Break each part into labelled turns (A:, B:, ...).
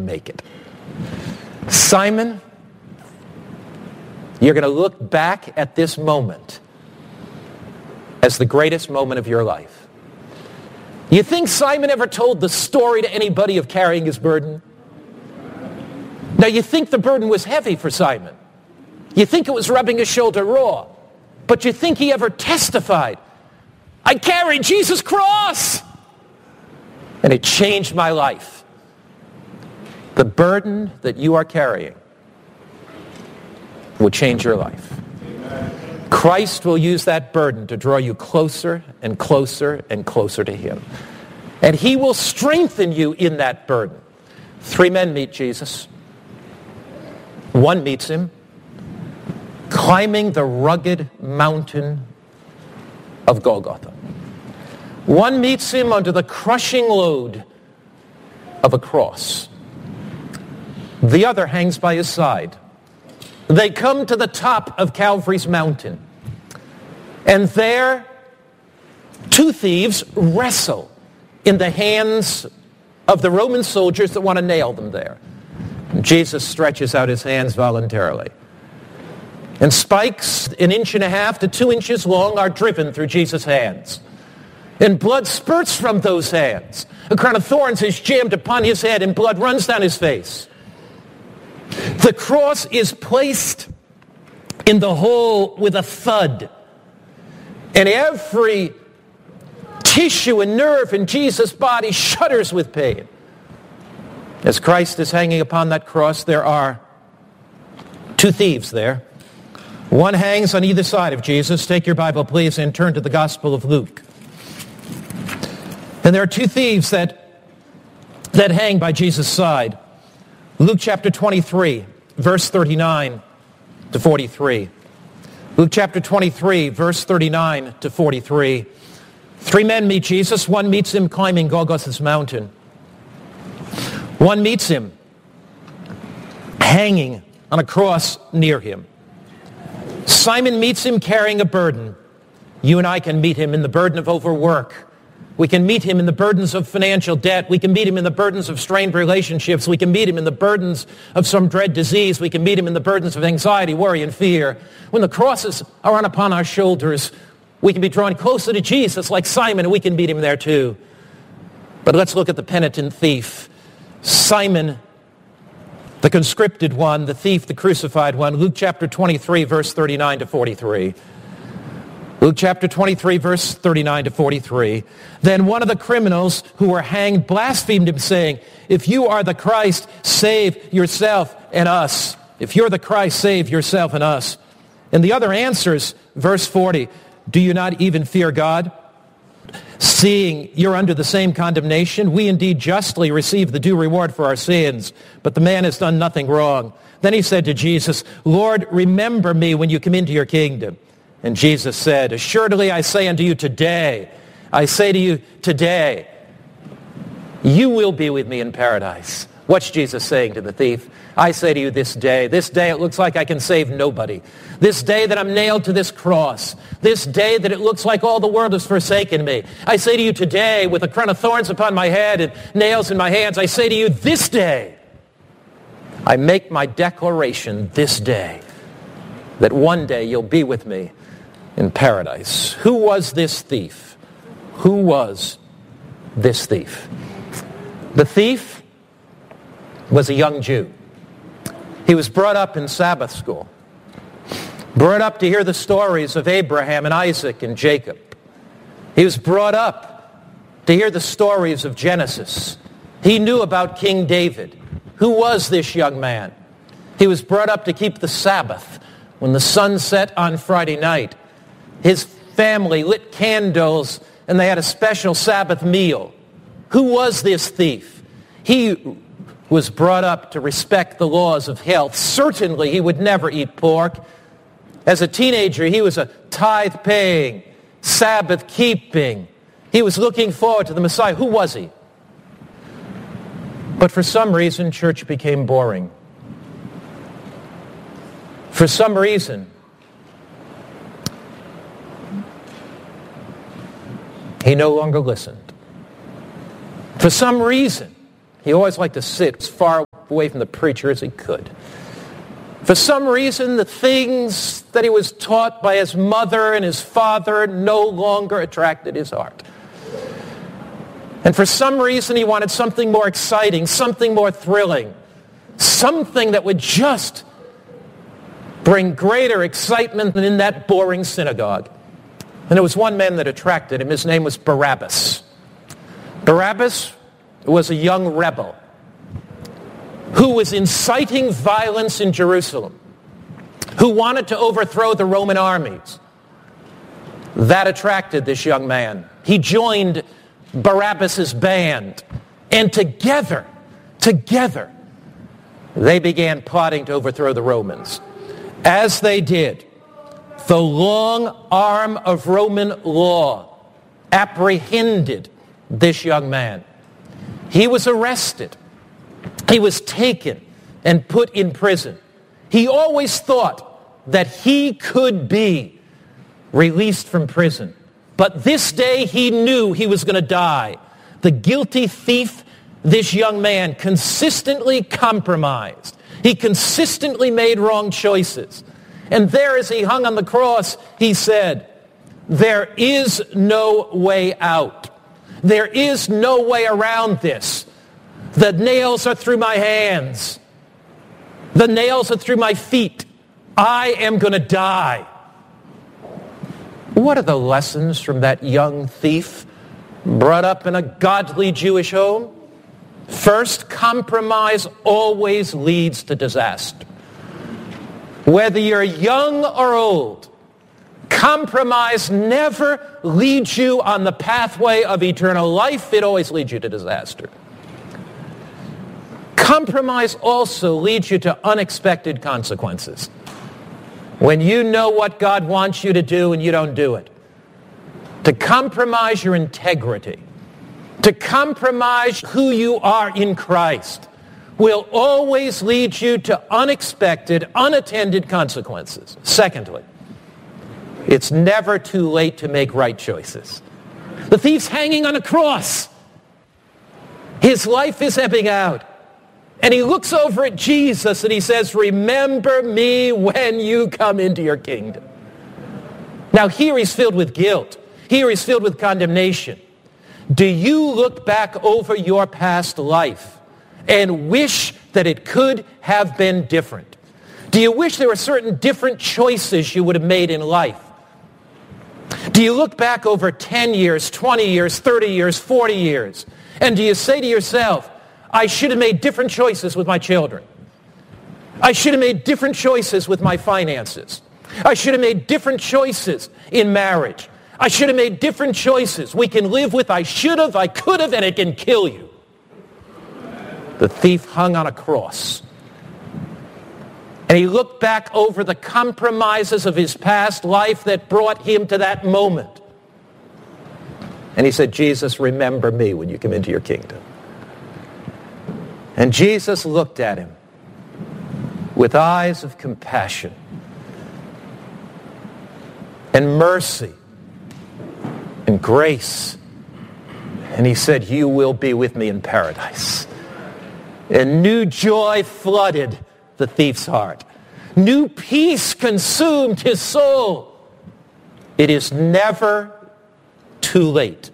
A: make it. Simon, you're going to look back at this moment as the greatest moment of your life. You think Simon ever told the story to anybody of carrying his burden? Now, you think the burden was heavy for Simon. You think it was rubbing his shoulder raw. But you think he ever testified, I carried Jesus' cross, and it changed my life. The burden that you are carrying will change your life. Christ will use that burden to draw you closer and closer and closer to him. And he will strengthen you in that burden. 3 men meet Jesus. One meets him climbing the rugged mountain of Golgotha. One meets him under the crushing load of a cross. The other hangs by his side. They come to the top of Calvary's mountain. And there, 2 thieves wrestle in the hands of the Roman soldiers that want to nail them there. Jesus stretches out his hands voluntarily. And spikes 1.5 to 2 inches long are driven through Jesus' hands. And blood spurts from those hands. A crown of thorns is jammed upon his head and blood runs down his face. The cross is placed in the hole with a thud. And every tissue and nerve in Jesus' body shudders with pain. As Christ is hanging upon that cross, there are 2 thieves there. One hangs on either side of Jesus. Take your Bible, please, and turn to the Gospel of Luke. And there are 2 thieves that hang by Jesus' side. Luke chapter 23, verse 39 to 43. Luke chapter 23, verse 39 to 43. 3 men meet Jesus. One meets him climbing Golgotha's mountain. One meets him hanging on a cross near him. Simon meets him carrying a burden. You and I can meet him in the burden of overwork. We can meet him in the burdens of financial debt. We can meet him in the burdens of strained relationships. We can meet him in the burdens of some dread disease. We can meet him in the burdens of anxiety, worry, and fear. When the crosses are on upon our shoulders, we can be drawn closer to Jesus like Simon, and we can meet him there too. But let's look at the penitent thief. Simon, the conscripted one, the thief, the crucified one. Luke chapter 23, verse 39 to 43. Luke chapter 23, verse 39 to 43. Then one of the criminals who were hanged blasphemed him, saying, if you are the Christ, save yourself and us. If you're the Christ, save yourself and us. And the other answers, verse 40, do you not even fear God, seeing you're under the same condemnation? We indeed justly receive the due reward for our sins, but the man has done nothing wrong. Then he said to Jesus, Lord, remember me when you come into your kingdom. And Jesus said, assuredly I say unto you today, I say to you today, you will be with me in paradise. What's Jesus saying to the thief? I say to you this day it looks like I can save nobody. This day that I'm nailed to this cross. This day that it looks like all the world has forsaken me. I say to you today, with a crown of thorns upon my head and nails in my hands, I say to you this day, I make my declaration this day, that one day you'll be with me in paradise. Who was this thief? Who was this thief? The thief was a young Jew. He was brought up in Sabbath school, brought up to hear the stories of Abraham and Isaac and Jacob. He was brought up to hear the stories of Genesis. He knew about King David. Who was this young man? He was brought up to keep the Sabbath. When the sun set on Friday night, his family lit candles and they had a special Sabbath meal. Who was this thief? He was brought up to respect the laws of health. Certainly he would never eat pork. As a teenager, he was a tithe-paying, Sabbath-keeping. He was looking forward to the Messiah. Who was he? But for some reason, church became boring. For some reason, he no longer listened. For some reason, he always liked to sit as far away from the preacher as he could. For some reason, the things that he was taught by his mother and his father no longer attracted his heart. And for some reason, he wanted something more exciting, something more thrilling, something that would just bring greater excitement than in that boring synagogue. And there was one man that attracted him. His name was Barabbas. Barabbas was a young rebel who was inciting violence in Jerusalem, who wanted to overthrow the Roman armies. That attracted this young man. He joined Barabbas' band, and together, they began plotting to overthrow the Romans. As they did, the long arm of Roman law apprehended this young man. He was arrested. He was taken and put in prison. He always thought that he could be released from prison. But this day he knew he was going to die. The guilty thief, this young man, consistently compromised. He consistently made wrong choices. And there, as he hung on the cross, he said, "There is no way out. There is no way around this. The nails are through my hands. The nails are through my feet. I am going to die." What are the lessons from that young thief brought up in a godly Jewish home? First, compromise always leads to disaster. Whether you're young or old, compromise never leads you on the pathway of eternal life. It always leads you to disaster. Compromise also leads you to unexpected consequences. When you know what God wants you to do and you don't do it. To compromise your integrity, to compromise who you are in Christ, will always lead you to unexpected, unattended consequences. Secondly, it's never too late to make right choices. The thief's hanging on a cross. His life is ebbing out. And he looks over at Jesus and he says, "Remember me when you come into your kingdom." Now here he's filled with guilt. Here he's filled with condemnation. Do you look back over your past life and wish that it could have been different? Do you wish there were certain different choices you would have made in life? Do you look back over 10 years, 20 years, 30 years, 40 years, and do you say to yourself, "I should have made different choices with my children. I should have made different choices with my finances. I should have made different choices in marriage. I should have made different choices." We can live with "I should have, I could have," and it can kill you. The thief hung on a cross. And he looked back over the compromises of his past life that brought him to that moment. And he said, "Jesus, remember me when you come into your kingdom." And Jesus looked at him with eyes of compassion and mercy and grace. And he said, "You will be with me in paradise." And new joy flooded the thief's heart. New peace consumed his soul. It is never too late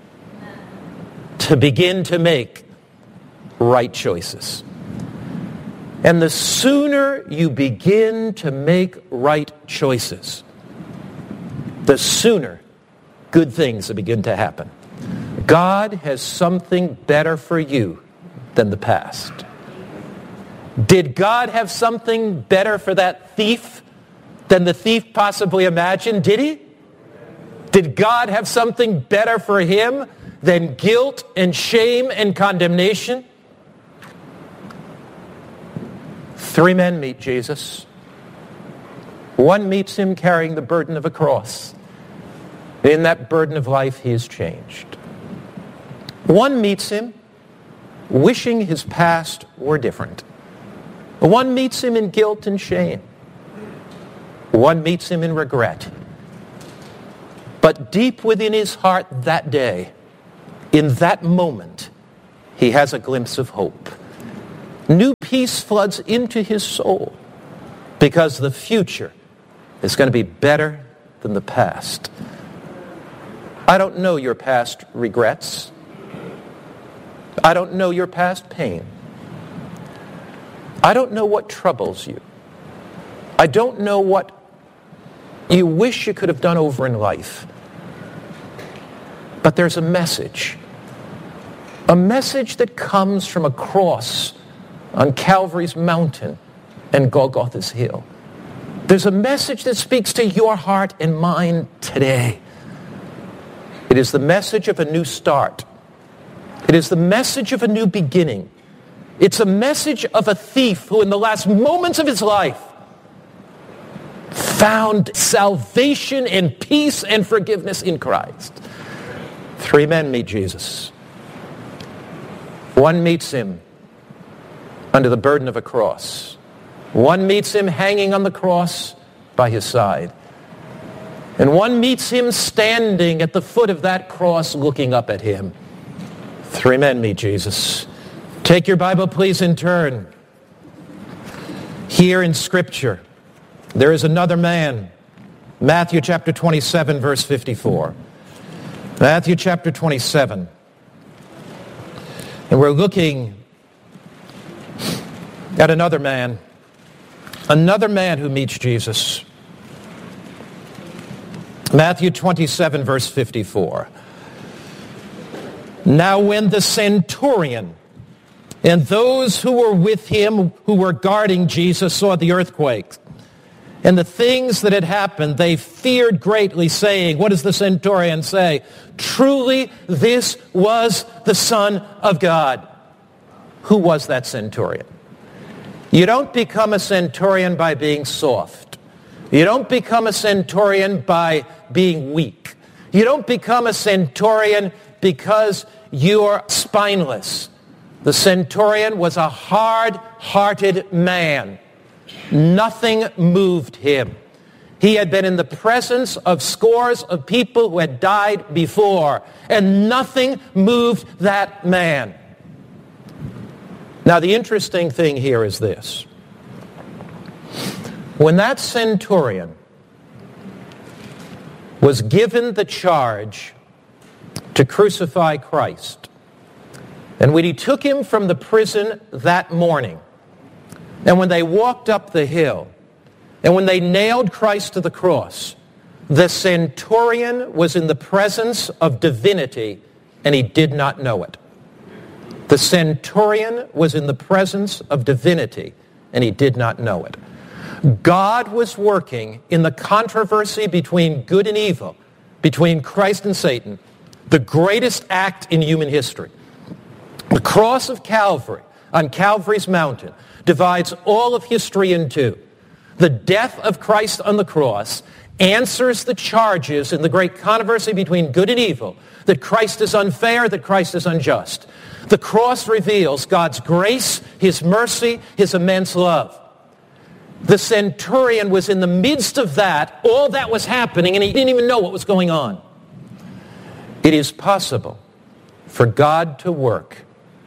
A: to begin to make right choices. And the sooner you begin to make right choices, the sooner good things will begin to happen. God has something better for you than the past. Did God have something better for that thief than the thief possibly imagined? Did he? Did God have something better for him than guilt and shame and condemnation? 3 men meet Jesus. One meets him carrying the burden of a cross. In that burden of life, he is changed. One meets him wishing his past were different. One meets him in guilt and shame. One meets him in regret. But deep within his heart that day, in that moment, he has a glimpse of hope. New peace floods into his soul because the future is going to be better than the past. I don't know your past regrets. I don't know your past pain. I don't know what troubles you. I don't know what you wish you could have done over in life. But there's a message that comes from a cross on Calvary's mountain and Golgotha's hill. There's a message that speaks to your heart and mine today. It is the message of a new start. It is the message of a new beginning. It's a message of a thief who in the last moments of his life found salvation and peace and forgiveness in Christ. 3 men meet Jesus. One meets him under the burden of a cross. One meets him hanging on the cross by his side. And one meets him standing at the foot of that cross looking up at him. 3 men meet Jesus. Take your Bible, please, and turn. Here in Scripture, there is another man. Matthew chapter 27, verse 54. Matthew chapter 27. And we're looking at another man who meets Jesus. Matthew 27, verse 54. Now when the centurion and those who were with him who were guarding Jesus saw the earthquake and the things that had happened, they feared greatly, saying, what does the centurion say? Truly, this was the Son of God. Who was that centurion? You don't become a centurion by being soft. You don't become a centurion by being weak. You don't become a centurion because you're spineless. The centurion was a hard-hearted man. Nothing moved him. He had been in the presence of scores of people who had died before, and nothing moved that man. Now, the interesting thing here is this. When that centurion was given the charge to crucify Christ, and when he took him from the prison that morning, and when they walked up the hill, and when they nailed Christ to the cross, the centurion was in the presence of divinity, and he did not know it. The centurion was in the presence of divinity, and he did not know it. God was working in the controversy between good and evil, between Christ and Satan, the greatest act in human history. The cross of Calvary on Calvary's mountain divides all of history in two. The death of Christ on the cross answers the charges in the great controversy between good and evil, that Christ is unfair, that Christ is unjust. The cross reveals God's grace, his mercy, his immense love. The centurion was in the midst of that. All that was happening, and he didn't even know what was going on. It is possible for God to work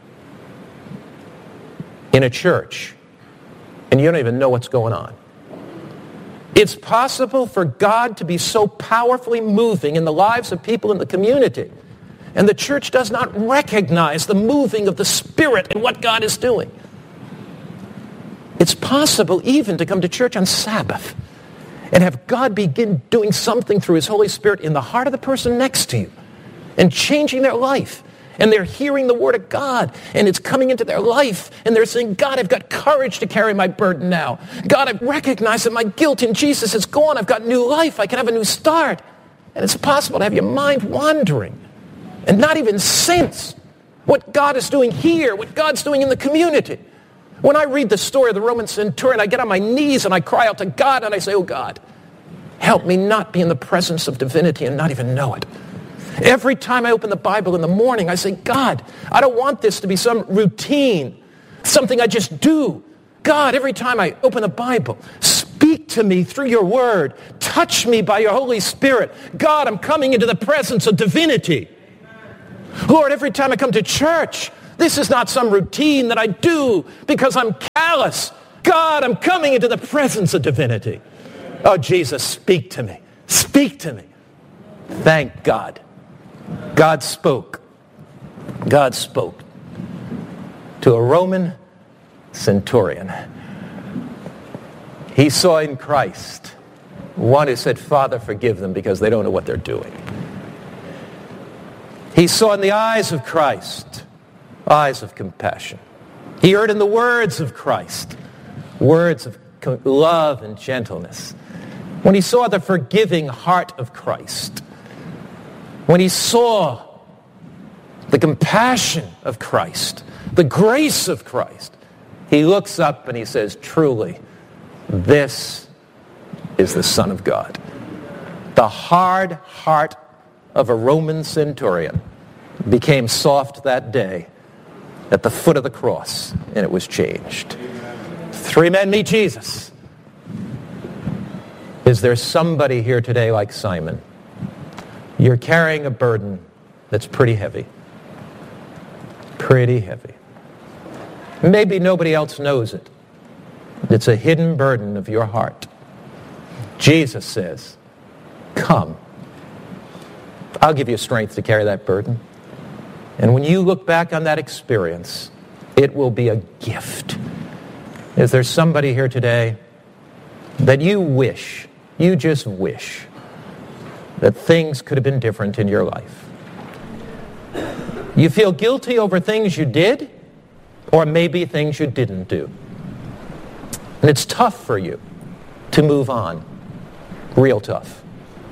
A: in a church, and you don't even know what's going on. It's possible for God to be so powerfully moving in the lives of people in the community, and the church does not recognize the moving of the Spirit and what God is doing. It's possible even to come to church on Sabbath and have God begin doing something through his Holy Spirit in the heart of the person next to you and changing their life. And they're hearing the Word of God, and it's coming into their life, and they're saying, God, I've got courage to carry my burden now. God, I've recognized that my guilt in Jesus is gone. I've got new life. I can have a new start. And it's possible to have your mind wandering and not even sense what God is doing here, what God's doing in the community. When I read the story of the Roman centurion, I get on my knees and I cry out to God, and I say, oh God, help me not be in the presence of divinity and not even know it. Every time I open the Bible in the morning, I say, God, I don't want this to be some routine, something I just do. God, every time I open the Bible, speak to me through your word. Touch me by your Holy Spirit. God, I'm coming into the presence of divinity. Lord, every time I come to church, This is not some routine that I do because I'm callous. God, I'm coming into the presence of divinity. Oh, Jesus, speak to me. Speak to me. Thank God. God spoke. God spoke to a Roman centurion. He saw in Christ one who said, Father, forgive them because they don't know what they're doing. He saw in the eyes of Christ eyes of compassion. He heard in the words of Christ words of love and gentleness. When he saw the forgiving heart of Christ, when he saw the compassion of Christ, the grace of Christ, he looks up and he says, truly, this is the Son of God. The hard heart of a Roman centurion became soft that day at the foot of the cross, and it was changed. 3 men meet Jesus. Is there somebody here today like Simon? You're carrying a burden that's pretty heavy. Pretty heavy. Maybe nobody else knows it. It's a hidden burden of your heart. Jesus says, come. I'll give you strength to carry that burden. And when you look back on that experience, it will be a gift. Is there somebody here today that you just wish, that things could have been different in your life? You feel guilty over things you did, or maybe things you didn't do. And it's tough for you to move on. Real tough.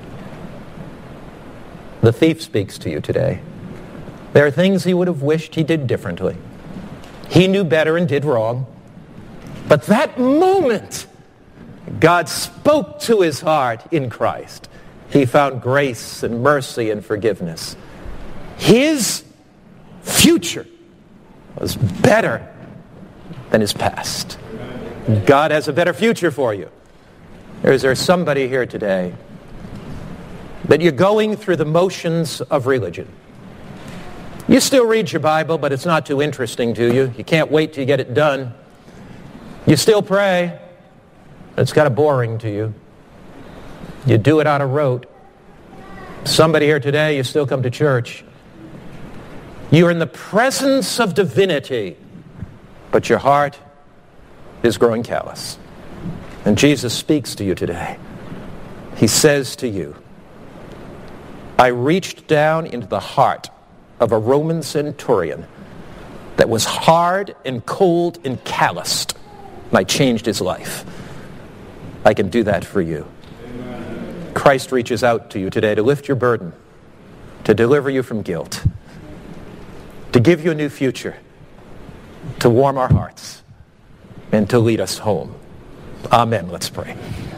A: The thief speaks to you today. There are things he would have wished he did differently. He knew better and did wrong. But that moment, God spoke to his heart in Christ. He found grace and mercy and forgiveness. His future was better than his past. God has a better future for you. Or is there somebody here today that you're going through the motions of religion? You still read your Bible, but it's not too interesting to you. You can't wait till you get it done. You still pray, but it's kind of boring to you. You do it on a rote. Somebody here today, you still come to church. You're in the presence of divinity, but your heart is growing callous. And Jesus speaks to you today. He says to you, I reached down into the heart of a Roman centurion that was hard and cold and calloused, and I changed his life. I can do that for you. Amen. Christ reaches out to you today to lift your burden, to deliver you from guilt, to give you a new future, to warm our hearts, and to lead us home. Amen. Let's pray.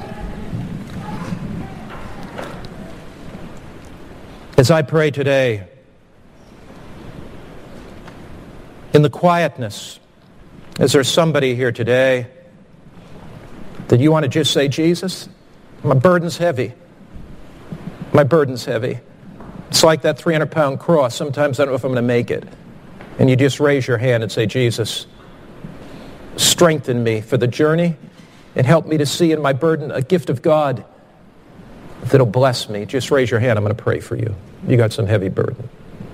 A: As I pray today, in the quietness, is there somebody here today that you want to just say, Jesus, my burden's heavy. My burden's heavy. It's like that 300-pound cross. Sometimes I don't know if I'm going to make it. And you just raise your hand and say, Jesus, strengthen me for the journey and help me to see in my burden a gift of God that'll bless me. Just raise your hand. I'm going to pray for you. You got some heavy burden.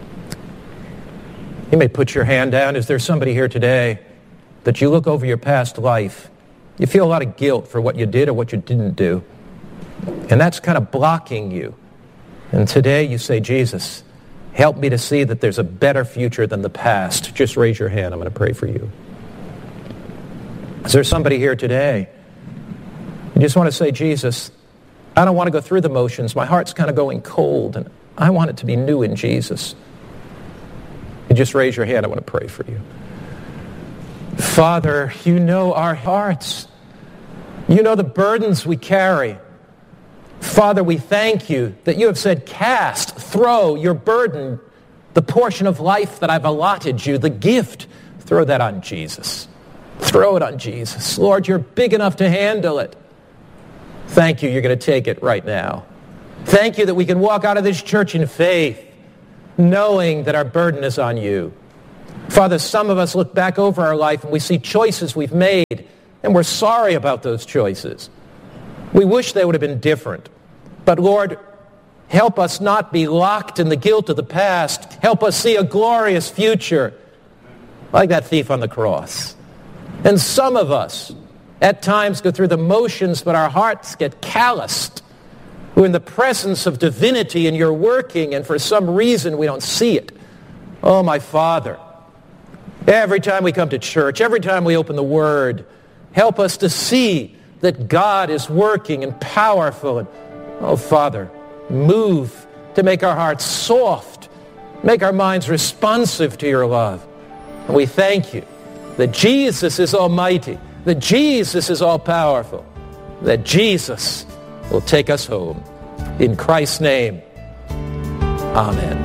A: You may put your hand down. Is there somebody here today that you look over your past life, you feel a lot of guilt for what you did or what you didn't do, and that's kind of blocking you. And today you say, Jesus, help me to see that there's a better future than the past. Just raise your hand. I'm going to pray for you. Is there somebody here today? You just want to say, Jesus, I don't want to go through the motions. My heart's kind of going cold, and I want it to be new in Jesus. You just raise your hand. I want to pray for you. Father, you know our hearts. You know the burdens we carry. Father, we thank you that you have said, cast, throw your burden, the portion of life that I've allotted you, the gift, throw that on Jesus. Throw it on Jesus. Lord, you're big enough to handle it. Thank you, you're going to take it right now. Thank you that we can walk out of this church in faith, knowing that our burden is on you. Father, some of us look back over our life and we see choices we've made, and we're sorry about those choices. We wish they would have been different. But Lord, help us not be locked in the guilt of the past. Help us see a glorious future, like that thief on the cross. And some of us, at times, go through the motions, but our hearts get calloused. We're in the presence of divinity and you're working, and for some reason we don't see it. Oh, my Father, every time we come to church, every time we open the Word, help us to see that God is working and powerful. And, oh, Father, move to make our hearts soft, make our minds responsive to your love. And we thank you that Jesus is almighty, that Jesus is all-powerful, that Jesus will take us home. In Christ's name, amen.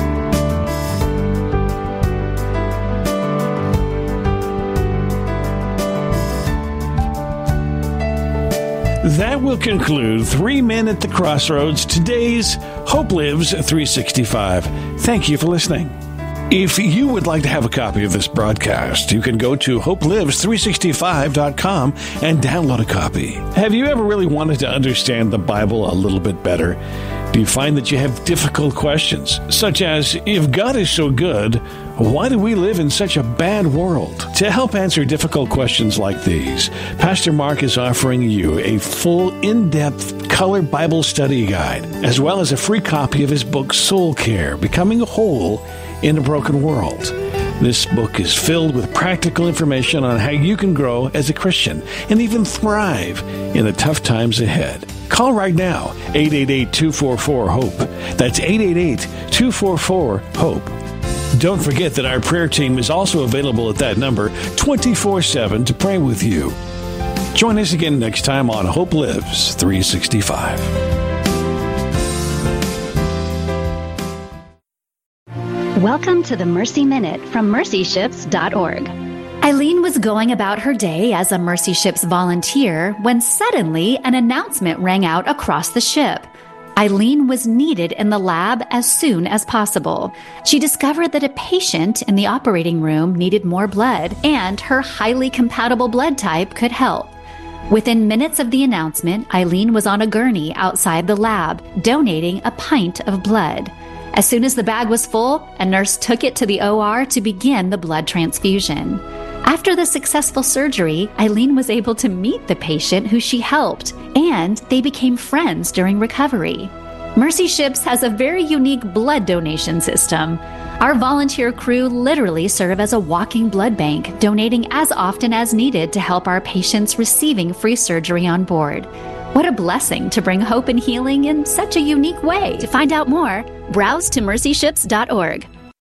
B: That will conclude 3 Men at the Crossroads, today's Hope Lives 365. Thank you for listening. If you would like to have a copy of this broadcast, you can go to hopelives365.com and download a copy. Have you ever really wanted to understand the Bible a little bit better? Do you find that you have difficult questions, such as, if God is so good, why do we live in such a bad world? To help answer difficult questions like these, Pastor Mark is offering you a full, in-depth color Bible study guide, as well as a free copy of his book, Soul Care, Becoming Whole in a Broken World. This book is filled with practical information on how you can grow as a Christian and even thrive in the tough times ahead. Call right now, 888-244-HOPE. That's 888-244-HOPE. Don't forget that our prayer team is also available at that number 24/7 to pray with you. Join us again next time on Hope Lives 365.
C: Welcome to the Mercy Minute from mercyships.org.
D: Eileen was going about her day as a Mercy Ships volunteer when suddenly an announcement rang out across the ship. Eileen was needed in the lab as soon as possible. She discovered that a patient in the operating room needed more blood, and her highly compatible blood type could help. Within minutes of the announcement, Eileen was on a gurney outside the lab, donating a pint of blood. As soon as the bag was full, a nurse took it to the OR to begin the blood transfusion. After the successful surgery, Eileen was able to meet the patient who she helped, and they became friends during recovery. Mercy Ships has a very unique blood donation system. Our volunteer crew literally serve as a walking blood bank, donating as often as needed to help our patients receiving free surgery on board. What a blessing to bring hope and healing in such a unique way.
C: To find out more, browse to mercyships.org.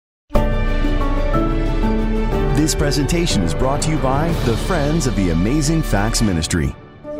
E: This presentation is brought to you by the Friends of the Amazing Facts Ministry.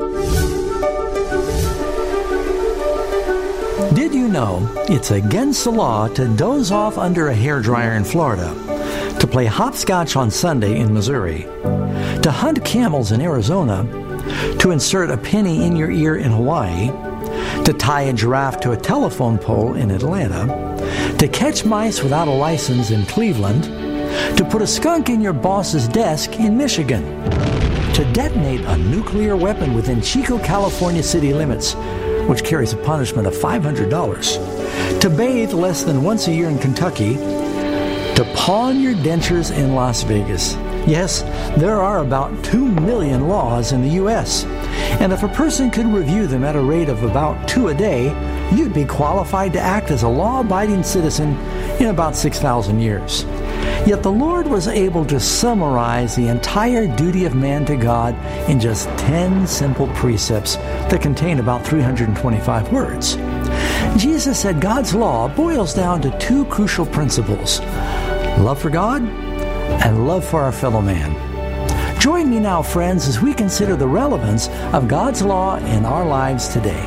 F: Did you know it's against the law to doze off under a hairdryer in Florida, to play hopscotch on Sunday in Missouri, to hunt camels in Arizona, to insert a penny in your ear in Hawaii, to tie a giraffe to a telephone pole in Atlanta, to catch mice without a license in Cleveland, to put a skunk in your boss's desk in Michigan, to detonate a nuclear weapon within Chico, California city limits, which carries a punishment of $500, to bathe less than once a year in Kentucky, to pawn your dentures in Las Vegas. Yes, there are about 2 million laws in the U.S., and if a person could review them at a rate of about 2 a day, you'd be qualified to act as a law-abiding citizen in about 6,000 years. Yet the Lord was able to summarize the entire duty of man to God in just 10 simple precepts that contain about 325 words. Jesus said God's law boils down to 2 crucial principles: love for God and love for our fellow man. Join me now, friends, as we consider the relevance of God's law in our lives today.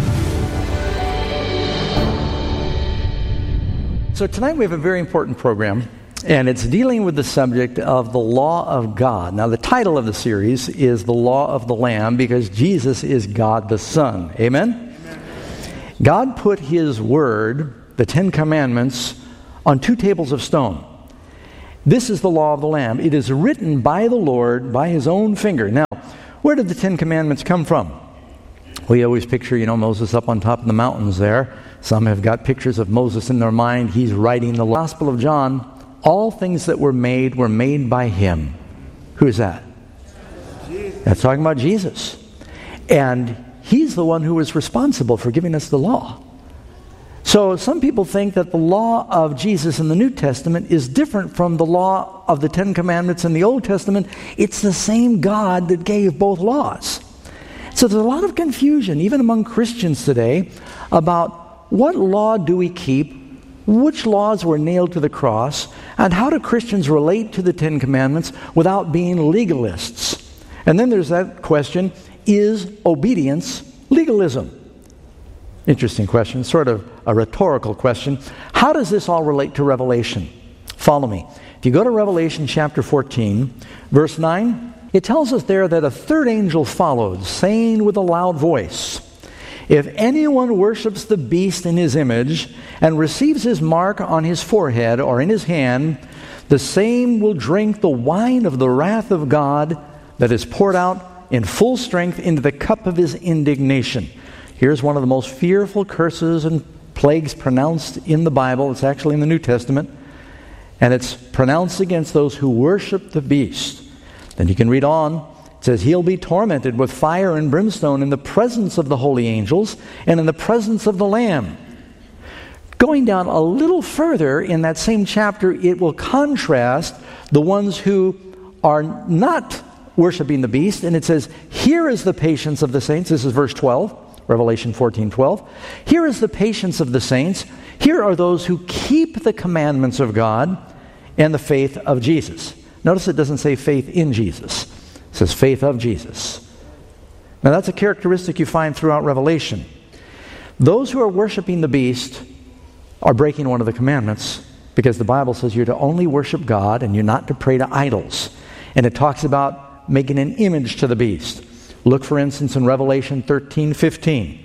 F: So tonight we have a very important program, and it's dealing with the subject of the law of God. Now, the title of the series is The Law of the Lamb, because Jesus is God the Son. Amen? God put His Word, the 10 Commandments, on 2 tables of stone. This is the law of the Lamb. It is written by the Lord, by his own finger. Now, where did the Ten Commandments come from? We always picture, Moses up on top of the mountains there. Some have got pictures of Moses in their mind. He's writing the Gospel of John. All things that were made by him. Who is that? Jesus. That's talking about Jesus. And he's the one who was responsible for giving us the law. So some people think that the law of Jesus in the New Testament is different from the law of the Ten Commandments in the Old Testament. It's the same God that gave both laws. So there's a lot of confusion, even among Christians today, about what law do we keep, which laws were nailed to the cross, and how do Christians relate to the Ten Commandments without being legalists. And then there's that question, is obedience legalism? Interesting question, sort of a rhetorical question. How does this all relate to Revelation? Follow me. If you go to Revelation chapter 14, verse 9, it tells us there that a third angel followed, saying with a loud voice, if anyone worships the beast in his image and receives his mark on his forehead or in his hand, the same will drink the wine of the wrath of God that is poured out in full strength into the cup of his indignation. Here's one of the most fearful curses and plagues pronounced in the Bible. It's actually in the New Testament. And it's pronounced against those who worship the beast. Then you can read on. It says, he'll be tormented with fire and brimstone in the presence of the holy angels and in the presence of the Lamb. Going down a little further in that same chapter, it will contrast the ones who are not worshiping the beast. And it says, here is the patience of the saints. This is verse 12. Revelation 14:12. Here is the patience of the saints. Here are those who keep the commandments of God and the faith of Jesus. Notice it doesn't say faith in Jesus. It says faith of Jesus. Now that's a characteristic you find throughout Revelation. Those who are worshiping the beast are breaking one of the commandments because the Bible says you're to only worship God and you're not to pray to idols. And it talks about making an image to the beast. Look, for instance, in Revelation 13:15.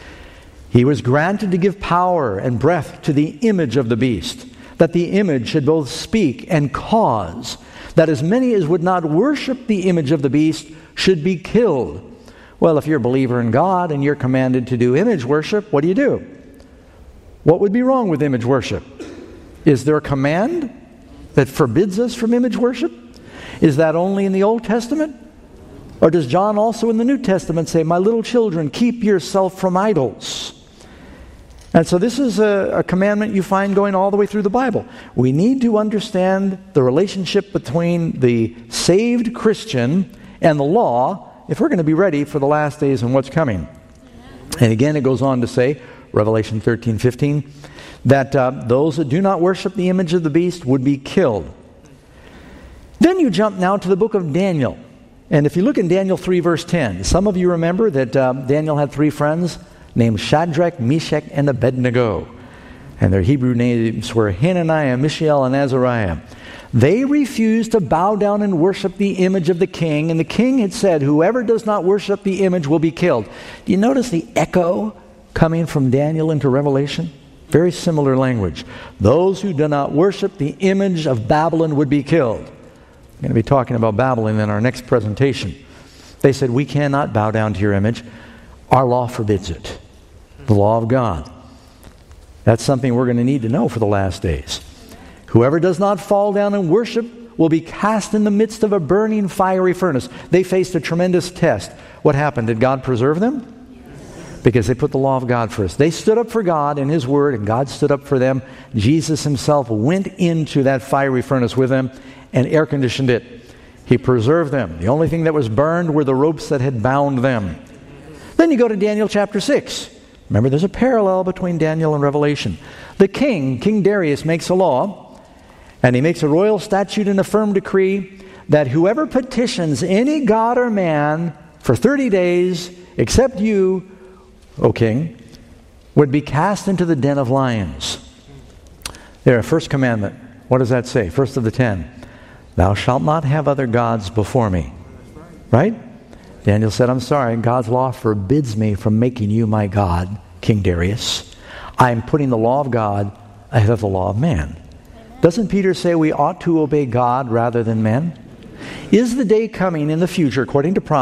F: He was granted to give power and breath to the image of the beast, that the image should both speak and cause, that as many as would not worship the image of the beast should be killed. Well, if you're a believer in God and you're commanded to do image worship, what do? What would be wrong with image worship? Is there a command that forbids us from image worship? Is that only in the Old Testament? Or does John also in the New Testament say, my little children, keep yourself from idols? And so this is a commandment you find going all the way through the Bible. We need to understand the relationship between the saved Christian and the law if we're going to be ready for the last days and what's coming. And again, it goes on to say, Revelation 13:15, that those that do not worship the image of the beast would be killed. Then you jump now to the book of Daniel. And if you look in Daniel 3, verse 10, some of you remember that Daniel had three friends named Shadrach, Meshach, and Abednego. And their Hebrew names were Hananiah, Mishael, and Azariah. They refused to bow down and worship the image of the king, and the king had said, whoever does not worship the image will be killed. Do you notice the echo coming from Daniel into Revelation? Very similar language. Those who do not worship the image of Babylon would be killed. We're going to be talking about Babylon in our next presentation. They said, we cannot bow down to your image. Our law forbids it. The law of God. That's something we're going to need to know for the last days. Whoever does not fall down and worship will be cast in the midst of a burning fiery furnace. They faced a tremendous test. What happened? Did God preserve them? Because they put the law of God first. They stood up for God and His Word, and God stood up for them. Jesus Himself went into that fiery furnace with them and air-conditioned it. He preserved them. The only thing that was burned were the ropes that had bound them. Then you go to Daniel chapter 6. Remember, there's a parallel between Daniel and Revelation. The king, King Darius, makes a law, and he makes a royal statute and a firm decree that whoever petitions any god or man for 30 days, except you, O king, would be cast into the den of lions. There, first commandment. What does that say? First of the 10. Thou shalt not have other gods before me. Right? Daniel said, I'm sorry, God's law forbids me from making you my God, King Darius. I am putting the law of God ahead of the law of man. Doesn't Peter say we ought to obey God rather than men? Is the day coming in the future, according to prophecy,